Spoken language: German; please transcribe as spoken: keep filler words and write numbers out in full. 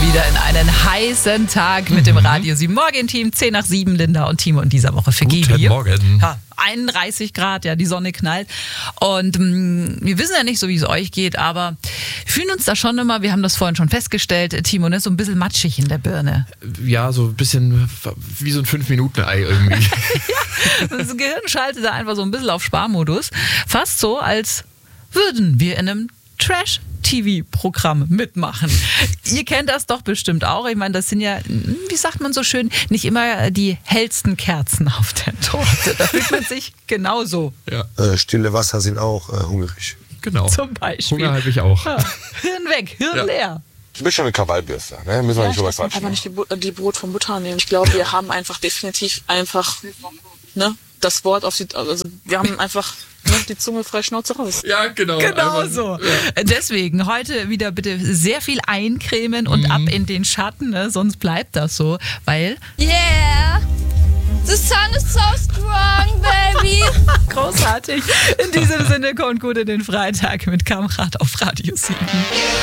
wieder in einen heißen Tag mit dem Radio sieben Morgen-Team. zehn nach sieben, Linda und Timo in dieser Woche für Gigi. Guten Morgen. Ja, einunddreißig Grad, ja, die Sonne knallt. Und mh, wir wissen ja nicht so, wie es euch geht, aber wir fühlen uns da schon immer, wir haben das vorhin schon festgestellt, Timo, ne, so ein bisschen matschig in der Birne. Ja, so ein bisschen wie so ein fünf-Minuten-Ei irgendwie. Ja, das Gehirn schaltet da einfach so ein bisschen auf Sparmodus. Fast so, als würden wir in einem Trash-T V-Programm mitmachen. Ihr kennt das doch bestimmt auch. Ich meine, das sind ja, wie sagt man so schön, nicht immer die hellsten Kerzen auf der Torte. Da fühlt man sich genauso. Ja. Äh, stille Wasser sind auch äh, hungrig. Genau. Zum Beispiel. Hunger habe ich auch. Ja. Hirn weg, Hirn Ja. leer. Du bist schon eine Krawallbürste, ne? Müssen wir Ja, nicht ich drüber lasse quatschen. einfach nicht die, Bu- die Brot vom Butter nehmen. Ich glaube, wir haben einfach definitiv einfach ne, das Wort auf die... Also wir haben einfach ne, die Zunge frei Schnauze raus. Ja, genau. Genau Einfach- so. Ja. Deswegen heute wieder bitte sehr viel eincremen und Mhm. ab in den Schatten, ne? Sonst bleibt das so, weil Yeah! The sun is so strong, baby! großartig. In diesem Sinne kommt gut in den Freitag mit Kamrat auf Radio sieben.